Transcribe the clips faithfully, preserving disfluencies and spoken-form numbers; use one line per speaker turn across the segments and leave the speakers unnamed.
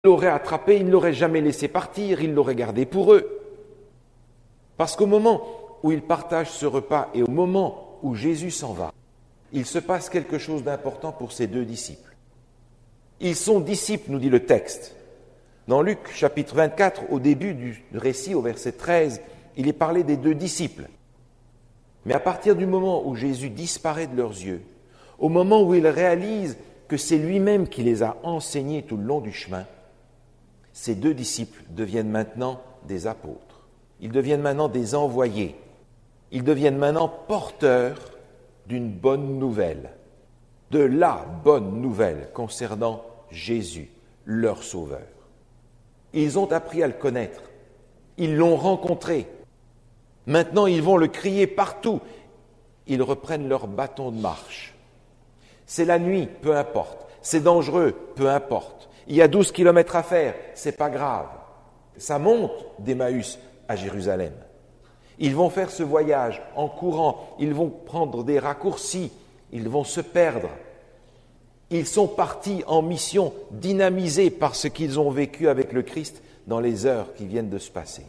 l'auraient attrapé, ils ne l'auraient jamais laissé partir, ils l'auraient gardé pour eux. Parce qu'au moment où ils partagent ce repas et au moment où Jésus s'en va, il se passe quelque chose d'important pour ces deux disciples. Ils sont disciples, nous dit le texte. Dans Luc chapitre vingt-quatre, au début du récit, au verset treize, il est parlé des deux disciples. Mais à partir du moment où Jésus disparaît de leurs yeux, au moment où ils réalisent que c'est lui-même qui les a enseignés tout le long du chemin, ces deux disciples deviennent maintenant des apôtres. Ils deviennent maintenant des envoyés. Ils deviennent maintenant porteurs d'une bonne nouvelle, de la bonne nouvelle concernant Jésus, leur Sauveur. Ils ont appris à le connaître. Ils l'ont rencontré. Maintenant, ils vont le crier partout. Ils reprennent leur bâton de marche. C'est la nuit, peu importe. C'est dangereux, peu importe. Il y a douze kilomètres à faire, c'est pas grave. Ça monte d'Emmaüs à Jérusalem. Ils vont faire ce voyage en courant, ils vont prendre des raccourcis, ils vont se perdre. Ils sont partis en mission, dynamisés par ce qu'ils ont vécu avec le Christ dans les heures qui viennent de se passer.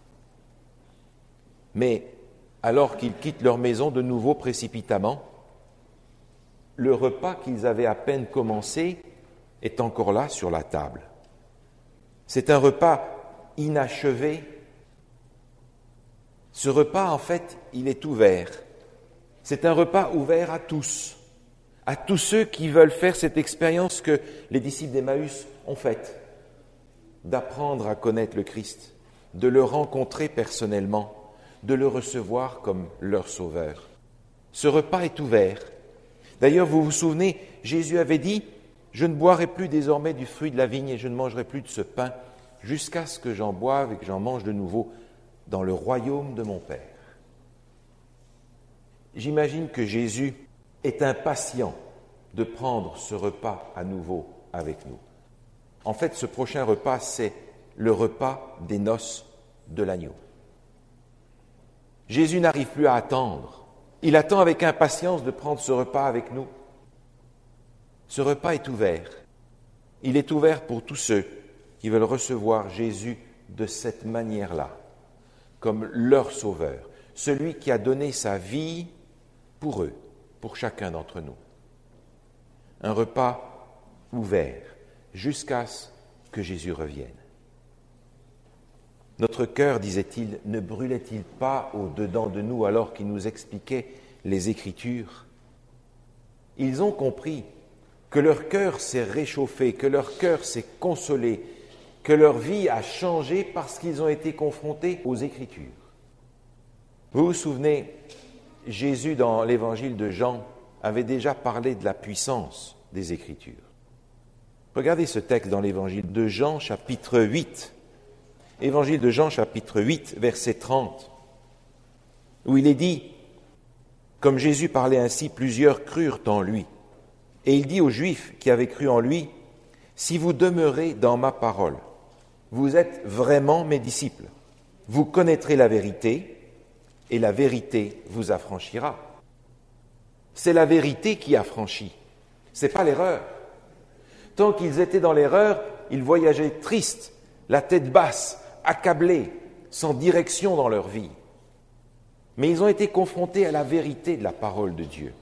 Mais alors qu'ils quittent leur maison de nouveau précipitamment, le repas qu'ils avaient à peine commencé est encore là sur la table. C'est un repas inachevé. Ce repas, en fait, il est ouvert. C'est un repas ouvert à tous, à tous ceux qui veulent faire cette expérience que les disciples d'Emmaüs ont faite, d'apprendre à connaître le Christ, de le rencontrer personnellement, de le recevoir comme leur sauveur. Ce repas est ouvert. D'ailleurs, vous vous souvenez, Jésus avait dit « Je ne boirai plus désormais du fruit de la vigne et je ne mangerai plus de ce pain jusqu'à ce que j'en boive et que j'en mange de nouveau dans le royaume de mon Père. » J'imagine que Jésus est impatient de prendre ce repas à nouveau avec nous. En fait, ce prochain repas, c'est le repas des noces de l'agneau. Jésus n'arrive plus à attendre. Il attend avec impatience de prendre ce repas avec nous. Ce repas est ouvert. Il est ouvert pour tous ceux qui veulent recevoir Jésus de cette manière-là, comme leur sauveur, celui qui a donné sa vie pour eux, pour chacun d'entre nous. Un repas ouvert jusqu'à ce que Jésus revienne. Notre cœur, disait-il, ne brûlait-il pas au-dedans de nous alors qu'il nous expliquait les Écritures? Ils ont compris que leur cœur s'est réchauffé, que leur cœur s'est consolé, que leur vie a changé parce qu'ils ont été confrontés aux Écritures. Vous vous souvenez, Jésus, dans l'évangile de Jean, avait déjà parlé de la puissance des Écritures. Regardez ce texte dans l'évangile de Jean, chapitre huit. Évangile de Jean, chapitre huit, verset trente, où il est dit, comme Jésus parlait ainsi, plusieurs crurent en lui. Et il dit aux Juifs qui avaient cru en lui, « Si vous demeurez dans ma parole, vous êtes vraiment mes disciples. Vous connaîtrez la vérité, et la vérité vous affranchira. » C'est la vérité qui affranchit, ce n'est pas l'erreur. Tant qu'ils étaient dans l'erreur, ils voyageaient tristes, la tête basse, accablés, sans direction dans leur vie. Mais ils ont été confrontés à la vérité de la parole de Dieu.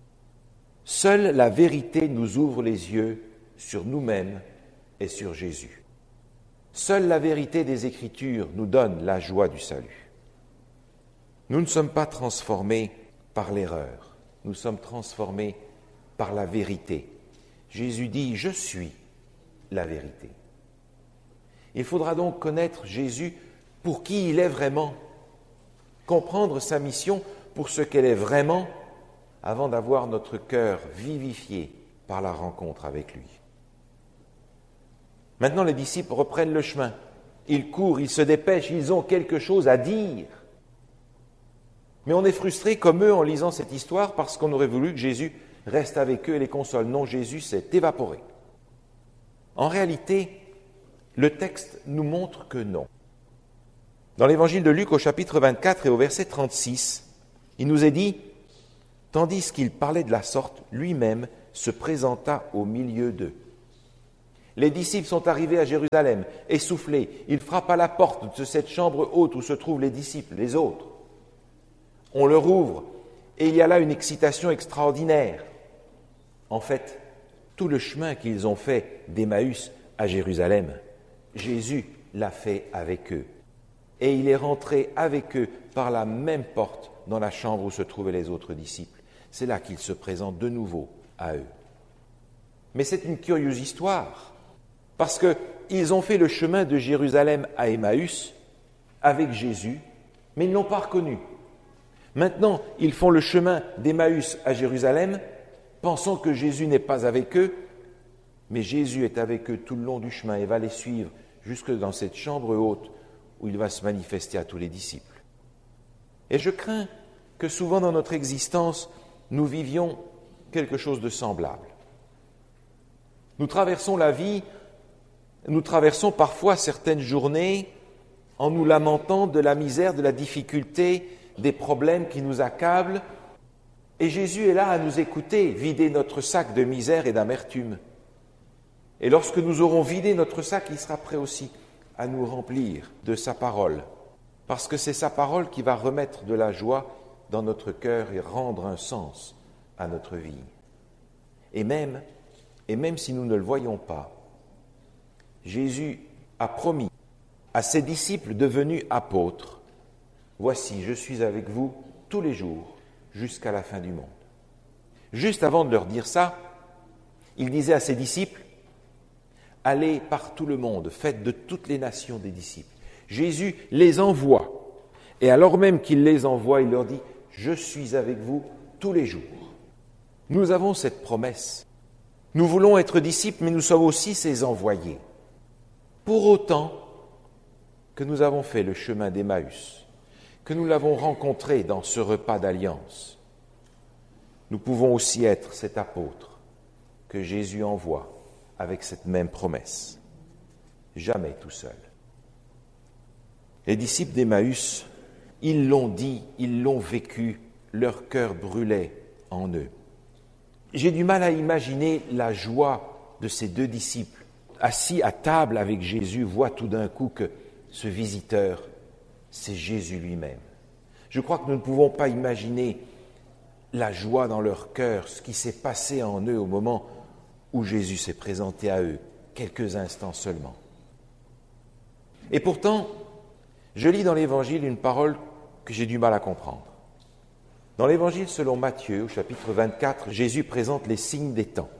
Seule la vérité nous ouvre les yeux sur nous-mêmes et sur Jésus. Seule la vérité des Écritures nous donne la joie du salut. Nous ne sommes pas transformés par l'erreur, nous sommes transformés par la vérité. Jésus dit « Je suis la vérité ». Il faudra donc connaître Jésus pour qui il est vraiment, comprendre sa mission pour ce qu'elle est vraiment, avant d'avoir notre cœur vivifié par la rencontre avec lui. Maintenant, les disciples reprennent le chemin. Ils courent, ils se dépêchent, ils ont quelque chose à dire. Mais on est frustré comme eux en lisant cette histoire parce qu'on aurait voulu que Jésus reste avec eux et les console. Non, Jésus s'est évaporé. En réalité, le texte nous montre que non. Dans l'évangile de Luc, au chapitre vingt-quatre et au verset trente-six, il nous est dit « Tandis qu'il parlait de la sorte, lui-même se présenta au milieu d'eux. Les disciples sont arrivés à Jérusalem, essoufflés. Ils frappent à la porte de cette chambre haute où se trouvent les disciples, les autres. On leur ouvre et il y a là une excitation extraordinaire. En fait, tout le chemin qu'ils ont fait d'Emmaüs à Jérusalem, Jésus l'a fait avec eux. Et il est rentré avec eux par la même porte dans la chambre où se trouvaient les autres disciples. C'est là qu'il se présente de nouveau à eux. Mais c'est une curieuse histoire, parce qu'ils ont fait le chemin de Jérusalem à Emmaüs avec Jésus, mais ils ne l'ont pas reconnu. Maintenant, ils font le chemin d'Emmaüs à Jérusalem, pensant que Jésus n'est pas avec eux, mais Jésus est avec eux tout le long du chemin et va les suivre jusque dans cette chambre haute où il va se manifester à tous les disciples. Et je crains que souvent dans notre existence, nous vivions quelque chose de semblable. Nous traversons la vie, nous traversons parfois certaines journées en nous lamentant de la misère, de la difficulté, des problèmes qui nous accablent, et Jésus est là à nous écouter, vider notre sac de misère et d'amertume. Et lorsque nous aurons vidé notre sac, il sera prêt aussi à nous remplir de sa parole, parce que c'est sa parole qui va remettre de la joie dans notre cœur et rendre un sens à notre vie. Et même, et même si nous ne le voyons pas, Jésus a promis à ses disciples devenus apôtres, « Voici, je suis avec vous tous les jours jusqu'à la fin du monde. » Juste avant de leur dire ça, il disait à ses disciples, « Allez par tout le monde, faites de toutes les nations des disciples. » Jésus les envoie. Et alors même qu'il les envoie, il leur dit, « Je suis avec vous tous les jours. » Nous avons cette promesse. Nous voulons être disciples, mais nous sommes aussi ses envoyés. Pour autant que nous avons fait le chemin d'Emmaüs, que nous l'avons rencontré dans ce repas d'alliance, nous pouvons aussi être cet apôtre que Jésus envoie avec cette même promesse. Jamais tout seul. Les disciples d'Emmaüs, ils l'ont dit, ils l'ont vécu, leur cœur brûlait en eux. J'ai du mal à imaginer la joie de ces deux disciples, assis à table avec Jésus, voient tout d'un coup que ce visiteur, c'est Jésus lui-même. Je crois que nous ne pouvons pas imaginer la joie dans leur cœur, ce qui s'est passé en eux au moment où Jésus s'est présenté à eux, quelques instants seulement. Et pourtant, je lis dans l'Évangile une parole que j'ai du mal à comprendre. Dans l'Évangile selon Matthieu, au chapitre vingt-quatre, Jésus présente les signes des temps.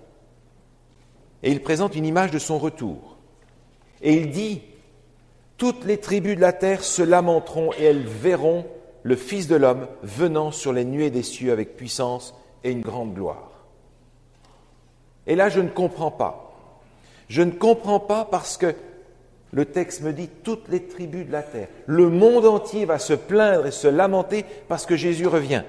Et il présente une image de son retour. Et il dit, « Toutes les tribus de la terre se lamenteront et elles verront le Fils de l'homme venant sur les nuées des cieux avec puissance et une grande gloire. » Et là, je ne comprends pas. Je ne comprends pas parce que le texte me dit « toutes les tribus de la terre ». Le monde entier va se plaindre et se lamenter parce que Jésus revient.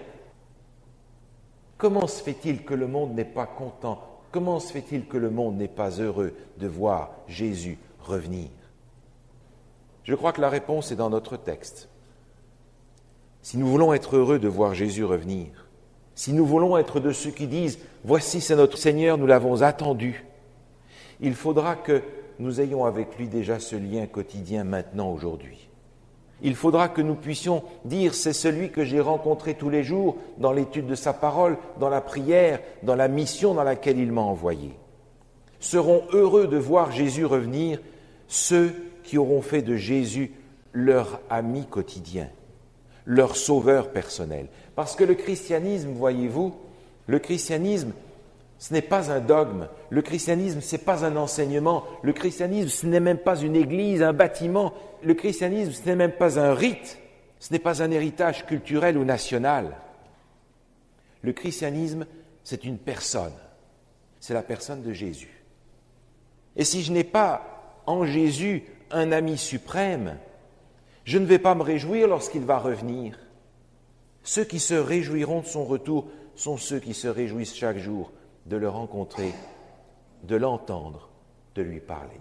Comment se fait-il que le monde n'est pas content? Comment se fait-il que le monde n'est pas heureux de voir Jésus revenir? Je crois que la réponse est dans notre texte. Si nous voulons être heureux de voir Jésus revenir, si nous voulons être de ceux qui disent « Voici, c'est notre Seigneur, nous l'avons attendu », il faudra que nous ayons avec lui déjà ce lien quotidien maintenant, aujourd'hui. Il faudra que nous puissions dire « C'est celui que j'ai rencontré tous les jours dans l'étude de sa parole, dans la prière, dans la mission dans laquelle il m'a envoyé. » Seront heureux de voir Jésus revenir ceux qui auront fait de Jésus leur ami quotidien, leur sauveur personnel. Parce que le christianisme, voyez-vous, le christianisme, ce n'est pas un dogme, le christianisme, ce n'est pas un enseignement, le christianisme, ce n'est même pas une église, un bâtiment, le christianisme, ce n'est même pas un rite, ce n'est pas un héritage culturel ou national. Le christianisme, c'est une personne, c'est la personne de Jésus. Et si je n'ai pas en Jésus un ami suprême, je ne vais pas me réjouir lorsqu'il va revenir. Ceux qui se réjouiront de son retour sont ceux qui se réjouissent chaque jour de le rencontrer, de l'entendre, de lui parler.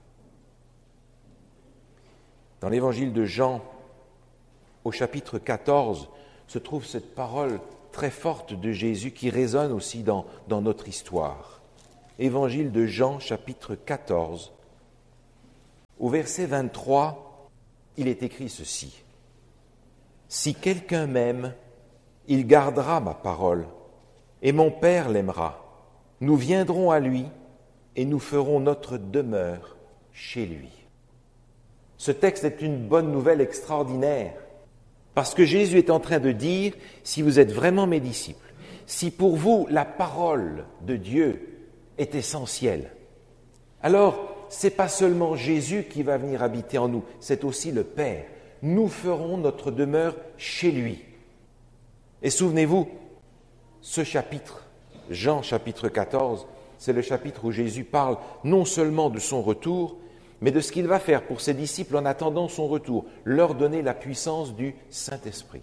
Dans l'évangile de Jean, au chapitre quatorze, se trouve cette parole très forte de Jésus qui résonne aussi dans, dans notre histoire. Évangile de Jean, chapitre quatorze. Au verset vingt-trois, il est écrit ceci. « Si quelqu'un m'aime, il gardera ma parole, et mon Père l'aimera. Nous viendrons à lui, et nous ferons notre demeure chez lui. » Ce texte est une bonne nouvelle extraordinaire, parce que Jésus est en train de dire, si vous êtes vraiment mes disciples, si pour vous la parole de Dieu est essentielle, alors ce n'est pas seulement Jésus qui va venir habiter en nous, c'est aussi le Père. Nous ferons notre demeure chez lui. Et souvenez-vous, ce chapitre, Jean chapitre quatorze, c'est le chapitre où Jésus parle non seulement de son retour, mais de ce qu'il va faire pour ses disciples en attendant son retour, leur donner la puissance du Saint-Esprit.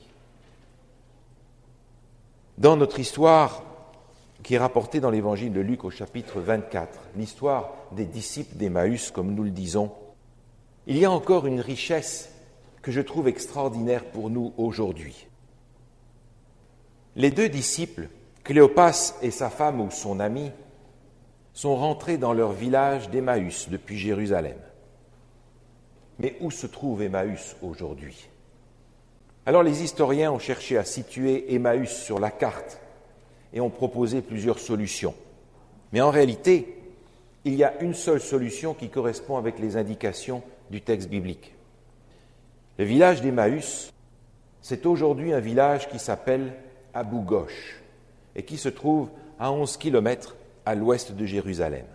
Dans notre histoire, qui est rapportée dans l'évangile de Luc au chapitre vingt-quatre, l'histoire des disciples d'Emmaüs, comme nous le disons, il y a encore une richesse que je trouve extraordinaire pour nous aujourd'hui. Les deux disciples, Cléopas et sa femme ou son ami, sont rentrés dans leur village d'Emmaüs depuis Jérusalem. Mais où se trouve Emmaüs aujourd'hui ? Alors les historiens ont cherché à situer Emmaüs sur la carte et ont proposé plusieurs solutions. Mais en réalité, il y a une seule solution qui correspond avec les indications du texte biblique. Le village d'Emmaüs, c'est aujourd'hui un village qui s'appelle Abou Gosh et qui se trouve à onze kilomètres à l'ouest de Jérusalem.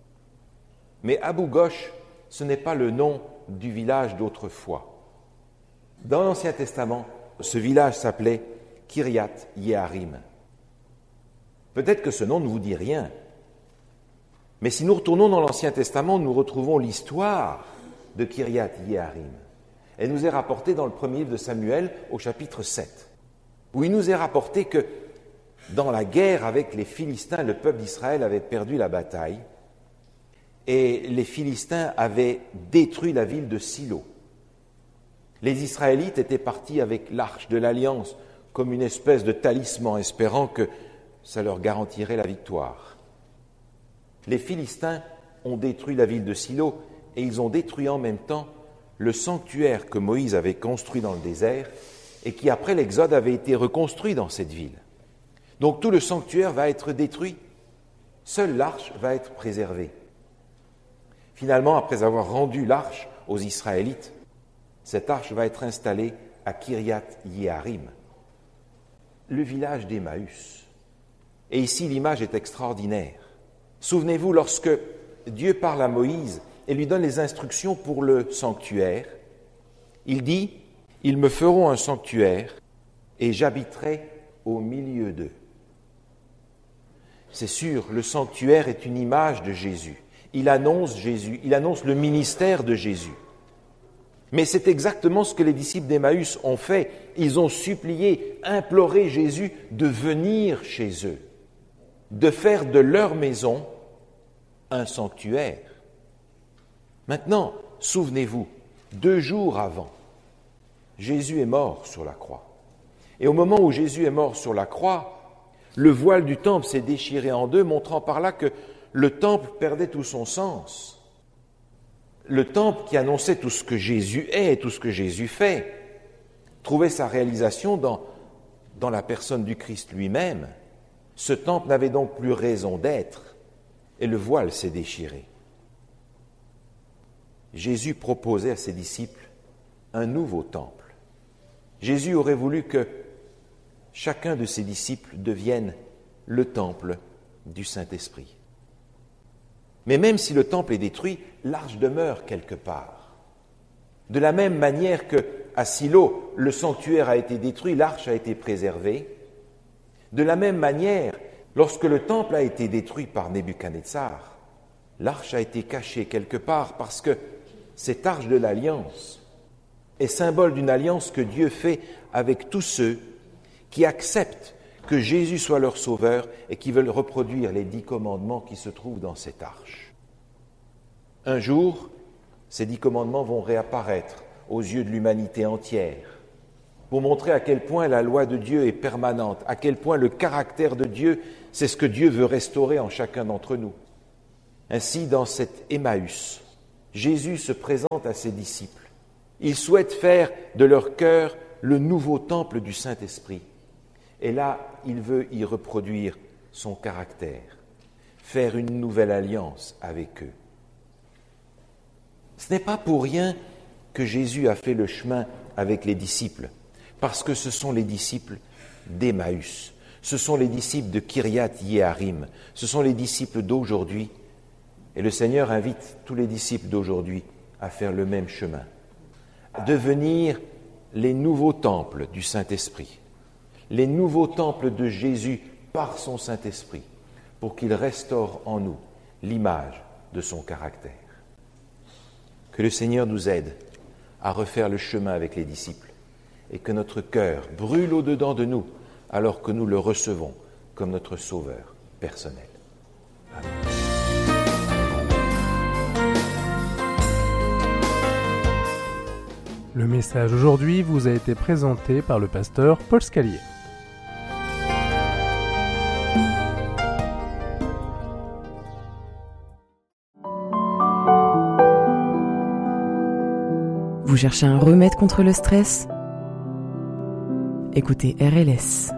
Mais Abou Gosh, ce n'est pas le nom du village d'autrefois. Dans l'Ancien Testament, ce village s'appelait Kiryat Yearim. Peut-être que ce nom ne vous dit rien, mais si nous retournons dans l'Ancien Testament, nous retrouvons l'histoire de Kiryat Yearim. Elle nous est rapportée dans le premier livre de Samuel au chapitre sept, où il nous est rapporté que dans la guerre avec les Philistins, le peuple d'Israël avait perdu la bataille et les Philistins avaient détruit la ville de Silo. Les Israélites étaient partis avec l'arche de l'Alliance comme une espèce de talisman, espérant que ça leur garantirait la victoire. Les Philistins ont détruit la ville de Silo et ils ont détruit en même temps le sanctuaire que Moïse avait construit dans le désert et qui, après l'Exode, avait été reconstruit dans cette ville. Donc tout le sanctuaire va être détruit, seule l'arche va être préservée. Finalement, après avoir rendu l'arche aux Israélites, cette arche va être installée à Kiryat Yearim, le village d'Emmaüs. Et ici, l'image est extraordinaire. Souvenez-vous, lorsque Dieu parle à Moïse et lui donne les instructions pour le sanctuaire, il dit « Ils me feront un sanctuaire et j'habiterai au milieu d'eux. » C'est sûr, le sanctuaire est une image de Jésus. Il annonce Jésus, il annonce le ministère de Jésus. Mais c'est exactement ce que les disciples d'Emmaüs ont fait. Ils ont supplié, imploré Jésus de venir chez eux, de faire de leur maison un sanctuaire. Maintenant, souvenez-vous, deux jours avant, Jésus est mort sur la croix. Et au moment où Jésus est mort sur la croix, le voile du temple s'est déchiré en deux, montrant par là que le temple perdait tout son sens. Le temple qui annonçait tout ce que Jésus est et tout ce que Jésus fait, trouvait sa réalisation dans, dans la personne du Christ lui-même. Ce temple n'avait donc plus raison d'être et le voile s'est déchiré. Jésus proposait à ses disciples un nouveau temple. Jésus aurait voulu que chacun de ses disciples devienne le temple du Saint-Esprit. Mais même si le temple est détruit, l'arche demeure quelque part. De la même manière qu'à Silo, le sanctuaire a été détruit, l'arche a été préservée. De la même manière, lorsque le temple a été détruit par Nebuchadnezzar, l'arche a été cachée quelque part parce que cette arche de l'alliance est symbole d'une alliance que Dieu fait avec tous ceux qui acceptent que Jésus soit leur sauveur et qui veulent reproduire les dix commandements qui se trouvent dans cette arche. Un jour, ces dix commandements vont réapparaître aux yeux de l'humanité entière pour montrer à quel point la loi de Dieu est permanente, à quel point le caractère de Dieu, c'est ce que Dieu veut restaurer en chacun d'entre nous. Ainsi, dans cet Emmaüs, Jésus se présente à ses disciples. Il souhaite faire de leur cœur le nouveau temple du Saint-Esprit. Et là, il veut y reproduire son caractère, faire une nouvelle alliance avec eux. Ce n'est pas pour rien que Jésus a fait le chemin avec les disciples, parce que ce sont les disciples d'Emmaüs, ce sont les disciples de Kiriath Yearim, ce sont les disciples d'aujourd'hui. Et le Seigneur invite tous les disciples d'aujourd'hui à faire le même chemin, à devenir les nouveaux temples du Saint-Esprit, les nouveaux temples de Jésus par son Saint-Esprit, pour qu'il restaure en nous l'image de son caractère. Que le Seigneur nous aide à refaire le chemin avec les disciples et que notre cœur brûle au-dedans de nous alors que nous le recevons comme notre Sauveur personnel. Amen.
Le message aujourd'hui vous a été présenté par le pasteur Paul Scalier.
Vous cherchez un remède contre le stress ? Écoutez R L S.